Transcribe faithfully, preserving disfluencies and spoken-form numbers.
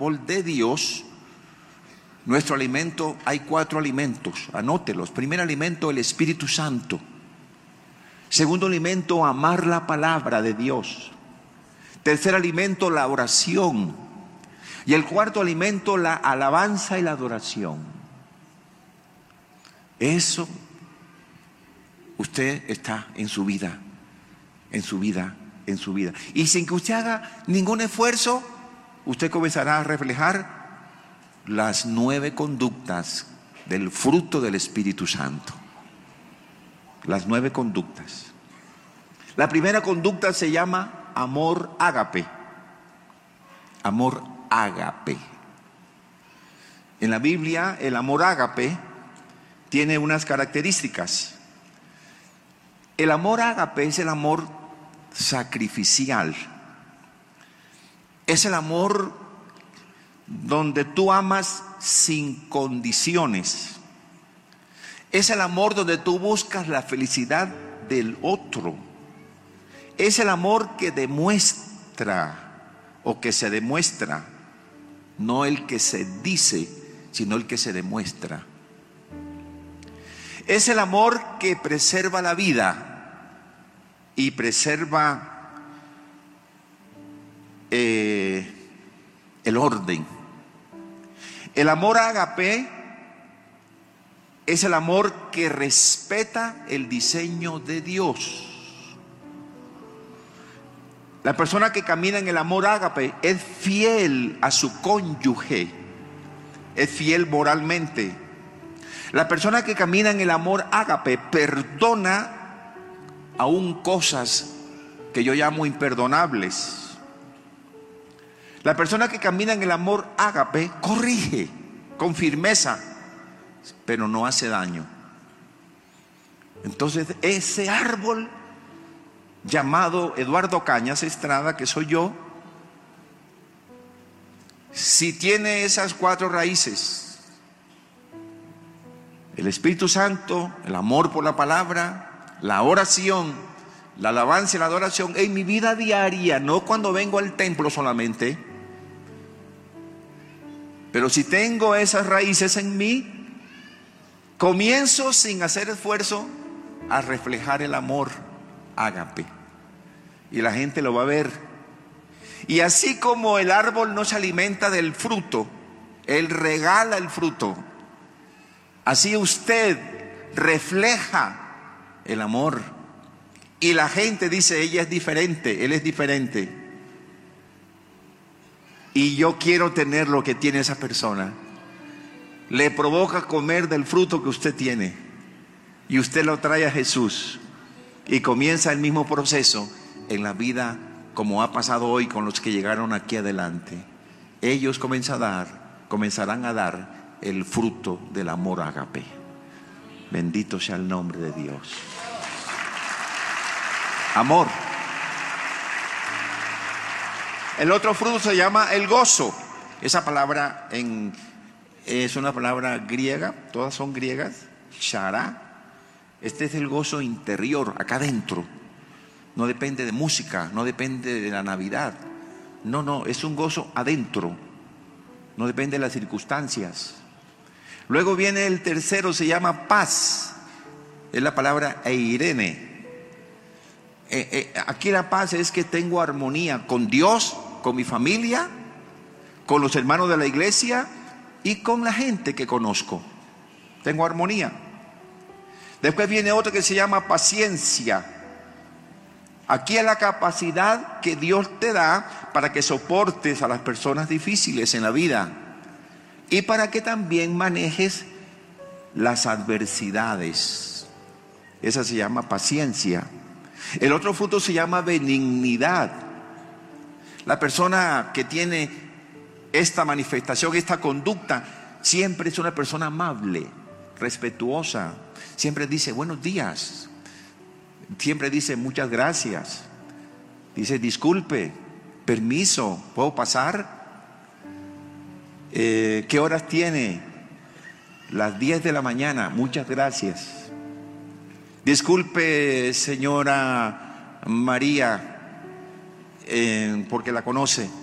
árbol de Dios, nuestro alimento, hay cuatro alimentos, anótelos. Primer alimento, el Espíritu Santo. Segundo alimento, amar la palabra de Dios. Tercer alimento, la oración. Y el cuarto alimento, la alabanza y la adoración. Eso, usted está en su vida, en su vida, en su vida. Y sin que usted haga ningún esfuerzo, usted comenzará a reflejar las nueve conductas del fruto del Espíritu Santo. Las nueve conductas. La primera conducta se llama amor ágape. Amor ágape. En la Biblia, el amor ágape tiene unas características. El amor ágape es el amor sacrificial. Es el amor donde tú amas sin condiciones. Es el amor donde tú buscas la felicidad del otro. Es el amor que demuestra o que se demuestra, no el que se dice, sino el que se demuestra. Es el amor que preserva la vida y preserva eh, el orden. El amor ágape es el amor que respeta el diseño de Dios. La persona que camina en el amor ágape es fiel a su cónyuge, es fiel moralmente. La persona que camina en el amor ágape perdona aún cosas que yo llamo imperdonables. La persona que camina en el amor ágape corrige con firmeza, pero no hace daño. Entonces, ese árbol llamado Eduardo Cañas Estrada, que soy yo, si tiene esas cuatro raíces, el Espíritu Santo, el amor por la palabra, la oración, la alabanza y la adoración, en mi vida diaria, no cuando vengo al templo solamente, pero si tengo esas raíces en mí, comienzo sin hacer esfuerzo a reflejar el amor ágape. Y la gente lo va a ver. Y así como el árbol no se alimenta del fruto, él regala el fruto. Así usted refleja el amor. Y la gente dice, ella es diferente, él es diferente. Y yo quiero tener lo que tiene esa persona. Le provoca comer del fruto que usted tiene. Y usted lo trae a Jesús. Y comienza el mismo proceso en la vida como ha pasado hoy con los que llegaron aquí adelante. Ellos comenzarán a dar, comenzarán a dar el fruto del amor ágape. Bendito sea el nombre de Dios. Amor. El otro fruto se llama el gozo. Esa palabra en, es una palabra griega, todas son griegas, chará. Este es el gozo interior, acá adentro. No depende de música, no depende de la Navidad. No, no, es un gozo adentro. No depende de las circunstancias. Luego viene el tercero, se llama paz. Es la palabra eirene. Eh, eh, aquí la paz es que tengo armonía con Dios, con mi familia, con los hermanos de la iglesia y con la gente que conozco. Tengo armonía. Después viene otro que se llama paciencia. Aquí es la capacidad que Dios te da para que soportes a las personas difíciles en la vida y para que también manejes las adversidades. Esa se llama paciencia. El otro fruto se llama benignidad. La persona que tiene esta manifestación, esta conducta, siempre es una persona amable, respetuosa. Siempre dice buenos días. Siempre dice muchas gracias. Dice disculpe, permiso, ¿puedo pasar? Eh, ¿Qué horas tiene? Las diez de la mañana, muchas gracias. Disculpe, señora María, eh, porque la conoce.